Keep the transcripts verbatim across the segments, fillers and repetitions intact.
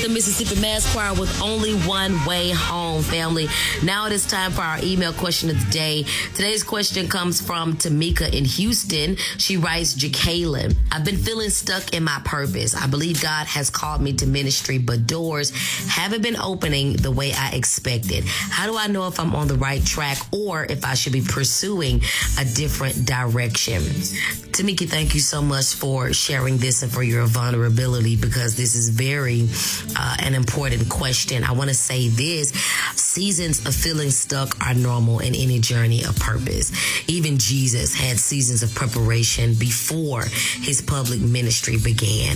the Mississippi Mass Choir with Only One Way Home, family. Now it is time for our email question of the day. Today's question comes from Tamika in Houston. She writes, Jacqueline, I've been feeling stuck in my purpose. I believe God has called me to ministry, but doors haven't been opening the way I expected. How do I know if I'm on the right track or if I should be pursuing a different direction? Tamika, thank you so much for sharing this and for your vulnerability, because this is very uh, an important question. I want to say this. Seasons of feeling stuck are normal in any journey of purpose. Even Jesus had seasons of preparation before his public ministry began.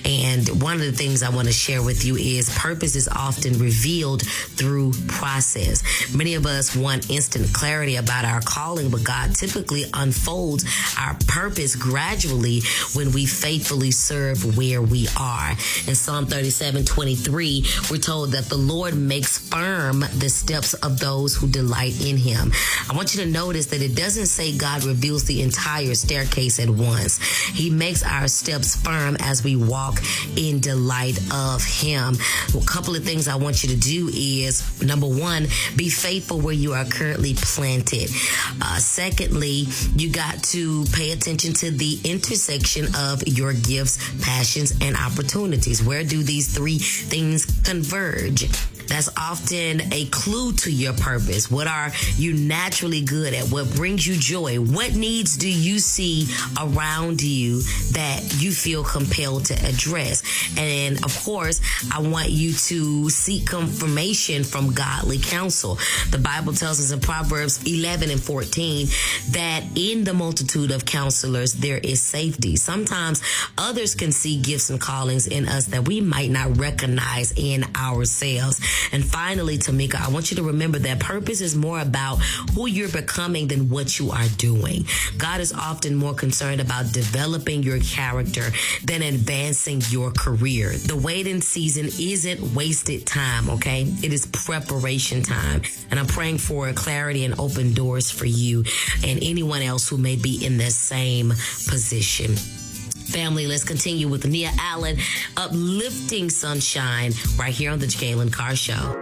And one of the things I want to share with you is purpose is often revealed through process. Many of us want instant clarity about our calling, but God typically unfolds our purpose gradually when we faithfully serve where we are. In Psalm thirty-seven twenty-three, we're told that the Lord makes firm the steps of those who delight in him. I want you to notice that it doesn't say God reveals the entire staircase at once. He makes our steps firm as we walk in delight of him. A couple of things I want you to do is, number one, be faithful where you are currently planted. Uh, secondly, you got to pay attention to the intersection of your gifts, passions, and opportunities. Where do these three things converge? That's often a clue to your purpose. What are you naturally good at? What brings you joy? What needs do you see around you that you feel compelled to address? And of course, I want you to seek confirmation from godly counsel. The Bible tells us in Proverbs eleven and fourteen that in the multitude of counselors, there is safety. Sometimes others can see gifts and callings in us that we might not recognize in ourselves. And finally, Tamika, I want you to remember that purpose is more about who you're becoming than what you are doing. God is often more concerned about developing your character than advancing your career. The waiting season isn't wasted time, okay? It is preparation time. And I'm praying for clarity and open doors for you and anyone else who may be in that same position. Family, let's continue with Nia Allen, Uplifting Sunshine, right here on the Jacqueline Carr Show.